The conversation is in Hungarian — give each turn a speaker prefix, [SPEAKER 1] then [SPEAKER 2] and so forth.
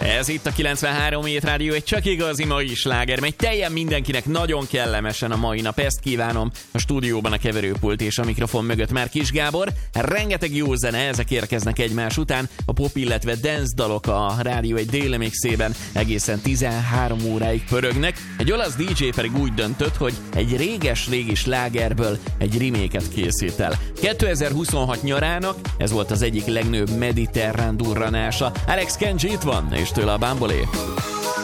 [SPEAKER 1] Ez itt a 93 Hét Rádió, egy csak igazi mai sláger, mely teljesen mindenkinek nagyon kellemesen a mai nap. Ezt kívánom a stúdióban a keverőpult és a mikrofon mögött már Kis Gábor. Rengeteg jó zene, ezek érkeznek egymás után. A pop, illetve dance dalok a rádió egy déli mixében egészen 13 óráig pörögnek. Egy olasz DJ pedig úgy döntött, hogy egy réges-régi slágerből egy remake-et készít el. 2026 nyarának ez volt az egyik legnagyobb mediterrán durranása. Alex Kenji itt van, és tőle a Bambolé.